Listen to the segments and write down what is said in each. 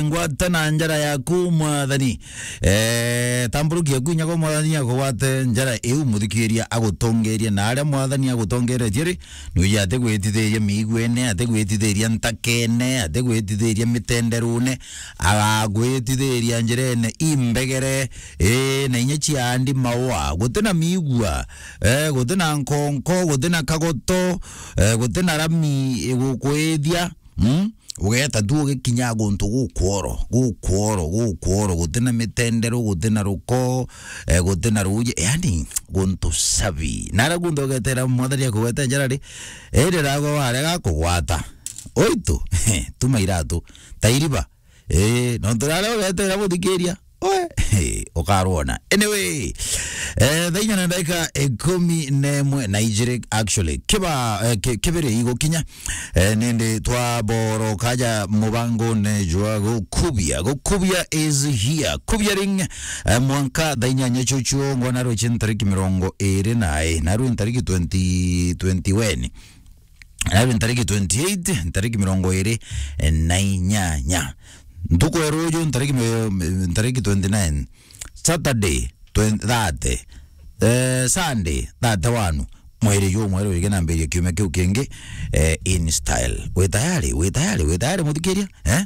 ngwata na njara yaku mwathani tamburukia kunya ko mwathani akwate njara eu muthikiria agutongeria na aria mwathani agutongeretie ri nuyi ategwitithiria migwene ategwitithiria ntakene ategwitithiria mitenderune agagwitithiria njirene imbegere na inya ciandi mawa gutina migwa gutina nkonko gutina kagoto gutina rami gukwithia ugeta tu gikinya guntu gukworo gutina mitendero gutina ruko gutina ruje yani guntu sabi nara guntu getera mwathani akwete njara ri rago ware gakugwata oito tumairatu tairiba no turare getera muthikiria ukarwona anyway thainya na ndaika 11 Nigeria actually kibere igo kinya nende twaboro kaja mubango ne jwago kubia is here kubia ring mwanka thainya nyachuchu ngona ro chintariki 20 na ro tariki 2021 na tariki 28 tariki 20 na nyanya nduko erojo tariki 29 Saturday 30 Sunday 31 mweri wigena mbere kiume kiu kingi in style we tayari muthikiria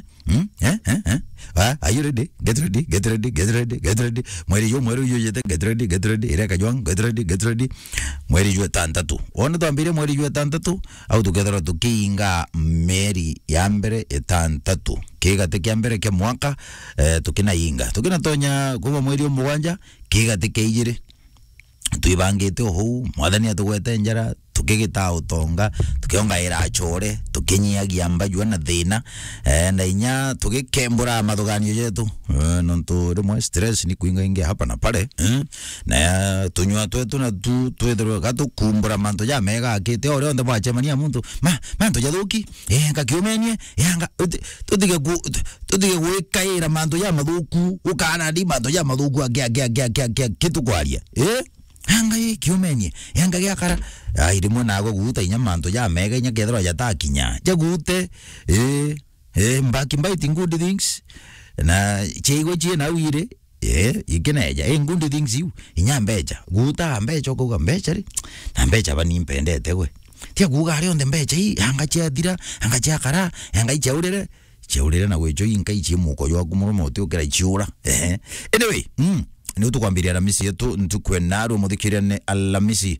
are you ready get ready mweri yo yete get ready ireka jwang get ready mweri yo tantatu ona twambire mweri yo tantatu au tukethera tukinga meri ya mbere etantatu kigate kya mbere kya mwaka tukina inga tukina tonya kuba mweri yo mugwanja kigate keijire tuibangite ho mwathani atugwete njara tukigita utonga tukionga irachore tukinyiagia mbajwa na thina na inya tugikembura mathuganio yetu nontu rimwe stress ni kuinga inge hapa na pale na tunywa twetu na twethirwe gatukumbura manto ya mega akite ore onde bwachemania muntu manto yathuki ngakiumenie yanga tutige gwikaira manto ya mathuku ukana ndi manto ya mathuku kitukwaria hanga kiumenye yanga gyakara irimwe nago guta inya manto ya mega inya kethro ya takinya jagute mbaki mbaiti good things na chego chie na wire ikineja good things you inya mbeja guta mbeja ko mbeja ri na mbeja bani mpendete we tia guga ri onde mbeja hanga chia dira hanga chia kara hanga cheurere na wejo inka ichi muko yo agumuromo ti ukira ichiura anyway ni tukwambiria Alhamisi yetu ntukwenaro muthikiriane Alhamisi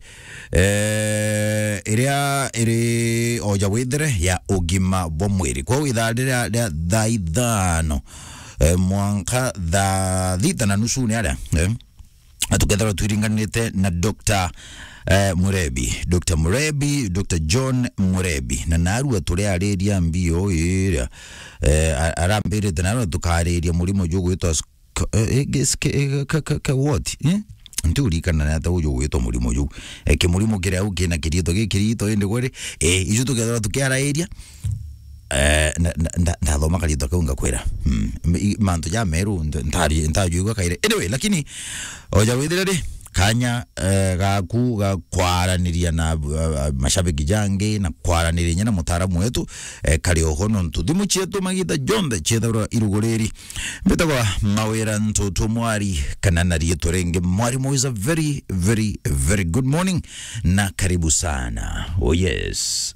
iria iri oja withere ya ugima bwa mwiri kwa witharira thaithano mwanka thithana nusu ni aria atukethera twiringanite na Dr. Murebi Dr. John Murebi na naru aturi ariria mbio iria arambire tanaro tukariria murimo jugu ito what nturi kana na ta ujo weto murimo ju murimo kire au kina kirito ende gore ijo tukethera tukiara area ndathoma kalito kaunga kwera manto ya meru ntajugwa kaire anyway lakini oja withire kanya gaku gakwaraniria na mashabiki jange na kwaraniria na mutaramu wetu kari ohono ntuthimu chetu magita jonde chethura irugoreri betagwa mawera ntutu mwari kanana rieto renge mwari mo is a very very very good morning na karibu sana oh yes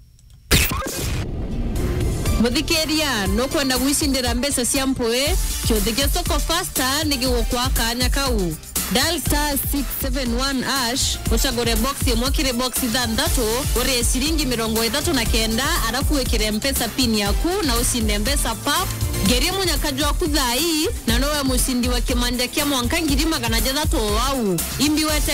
muthikeria no kwenda gwicindira mbesa cia mpwe kyothige soko faster nigwo kwa kanya kau dial *671# uchagore box yemokire box thandatu ore shilingi 39 arafu wekire mpesa pin yaku na usinde mbesa pap geria munyakajwa kuthai na nowe musindi wa kimanja kya mwanka ngiri 600 wau imbi wete